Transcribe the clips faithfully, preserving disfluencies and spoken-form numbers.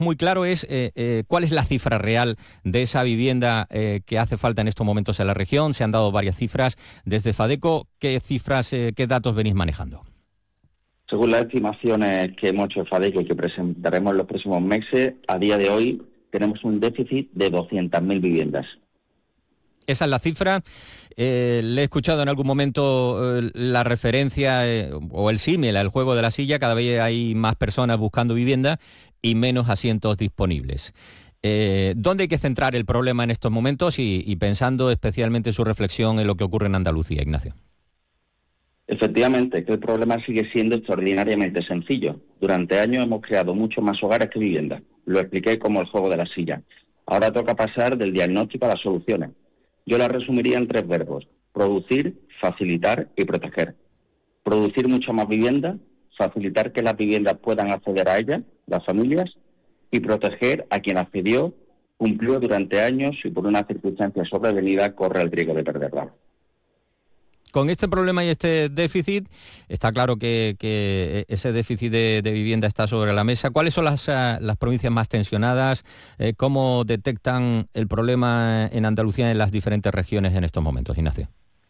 muy claro es eh, eh, cuál es la cifra real de esa vivienda eh, que hace falta en estos momentos en la región. Se han dado varias cifras desde Fadeco. ¿Qué cifras, eh, qué datos venís manejando? Según las estimaciones que hemos hecho en Fadeco y que presentaremos en los próximos meses, a día de hoy tenemos un déficit de doscientas mil viviendas. Esa es la cifra. Eh, le he escuchado en algún momento eh, la referencia eh, o el símil al juego de la silla. Cada vez hay más personas buscando vivienda y menos asientos disponibles. Eh, ¿Dónde hay que centrar el problema en estos momentos y, y pensando especialmente su reflexión en lo que ocurre en Andalucía, Ignacio? Efectivamente, que el problema sigue siendo extraordinariamente sencillo. Durante años hemos creado muchos más hogares que viviendas. Lo expliqué como el juego de la silla. Ahora toca pasar del diagnóstico a las soluciones. Yo la resumiría en tres verbos: producir, facilitar y proteger. Producir mucha más vivienda, facilitar que las viviendas puedan acceder a ellas, las familias, y proteger a quien accedió, cumplió durante años y por una circunstancia sobrevenida corre el riesgo de perderla. Con este problema y este déficit, está claro que, que ese déficit de, de vivienda está sobre la mesa. ¿Cuáles son las, las provincias más tensionadas? Eh, ¿Cómo detectan el problema en Andalucía en las diferentes regiones en estos momentos, Ignacio?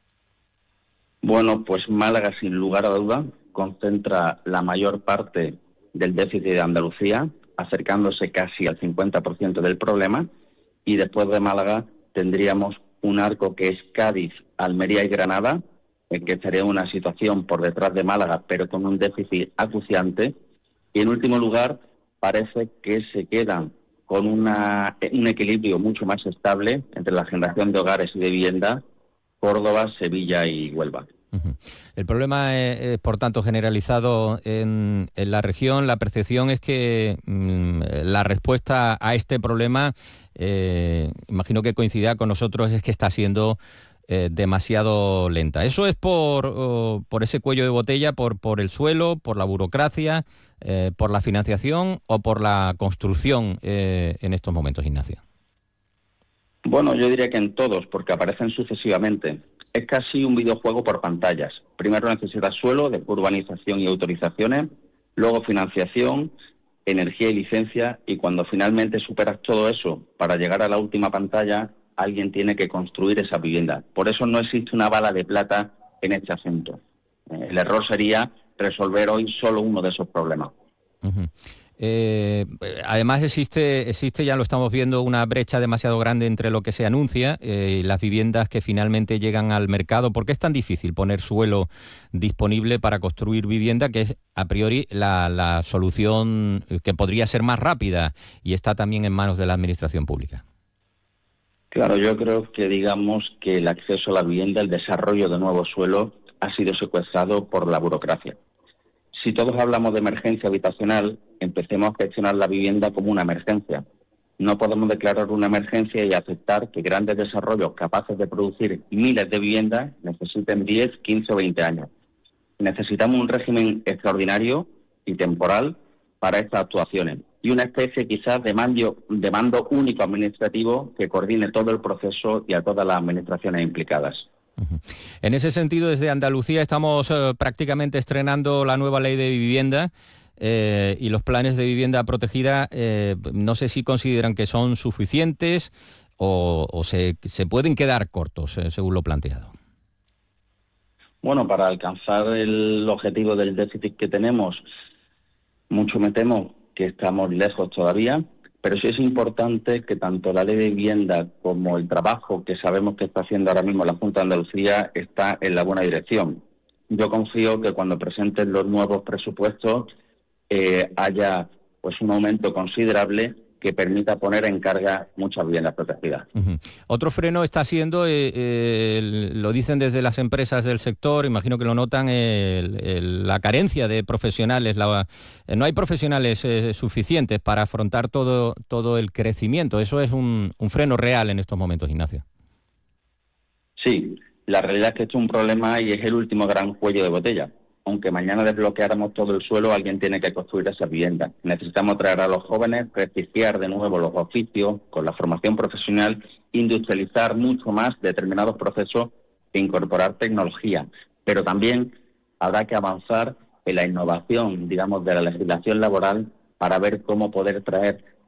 Bueno, pues Málaga, sin lugar a duda, concentra la mayor parte del déficit de Andalucía, acercándose casi al cincuenta por ciento del problema, y después de Málaga tendríamos un arco que es Cádiz, Almería y Granada, en que estaría en una situación por detrás de Málaga, pero con un déficit acuciante. Y en último lugar, parece que se quedan con una, un equilibrio mucho más estable entre la generación de hogares y de vivienda, Córdoba, Sevilla y Huelva. Uh-huh. El problema es, es, por tanto, generalizado en, en la región. La percepción es que mmm, la respuesta a este problema, eh, imagino que coincidirá con nosotros, es que está siendo eh, demasiado lenta. ¿Eso es por, oh, por ese cuello de botella, por, por el suelo, por la burocracia, eh, por la financiación o por la construcción eh, en estos momentos, Ignacio? Bueno, yo diría que en todos, porque aparecen sucesivamente. Es casi un videojuego por pantallas. Primero necesitas suelo, después urbanización y autorizaciones, luego financiación, energía y licencia, y cuando finalmente superas todo eso para llegar a la última pantalla, alguien tiene que construir esa vivienda. Por eso no existe una bala de plata en este asunto. El error sería resolver hoy solo uno de esos problemas. Uh-huh. Eh, además existe, existe, ya lo estamos viendo, una brecha demasiado grande entre lo que se anuncia eh, y las viviendas que finalmente llegan al mercado. ¿Por qué es tan difícil poner suelo disponible para construir vivienda, que es a priori la, la solución que podría ser más rápida y está también en manos de la administración pública? Claro, yo creo que digamos que el acceso a la vivienda, el desarrollo de nuevos suelos, ha sido secuestrado por la burocracia. Si todos hablamos de emergencia habitacional, empecemos a gestionar la vivienda como una emergencia. No podemos declarar una emergencia y aceptar que grandes desarrollos capaces de producir miles de viviendas necesiten diez, quince o veinte años. Necesitamos un régimen extraordinario y temporal para estas actuaciones y una especie quizás de mando, de mando único administrativo que coordine todo el proceso y a todas las administraciones implicadas. En ese sentido, desde Andalucía estamos eh, prácticamente estrenando la nueva ley de vivienda eh, y los planes de vivienda protegida. Eh, no sé si consideran que son suficientes o, o se, se pueden quedar cortos, eh, según lo planteado. Bueno, para alcanzar el objetivo del déficit que tenemos, mucho me temo que estamos lejos todavía. Pero sí es importante que tanto la ley de vivienda como el trabajo que sabemos que está haciendo ahora mismo la Junta de Andalucía está en la buena dirección. Yo confío que cuando presenten los nuevos presupuestos eh, haya pues un aumento considerable que permita poner en carga muchas viviendas protegidas. Uh-huh. Otro freno está siendo, eh, eh, el, lo dicen desde las empresas del sector, imagino que lo notan, el, el, la carencia de profesionales. La, eh, no hay profesionales eh, suficientes para afrontar todo, todo el crecimiento. Eso es un, un freno real en estos momentos, Ignacio. Sí, la realidad es que esto es un problema y es el último gran cuello de botella. Aunque mañana desbloqueáramos todo el suelo, alguien tiene que construir esa vivienda. Necesitamos traer a los jóvenes, prestigiar de nuevo los oficios con la formación profesional, industrializar mucho más determinados procesos e incorporar tecnología. Pero también habrá que avanzar en la innovación, digamos, de la legislación laboral para ver cómo poder traer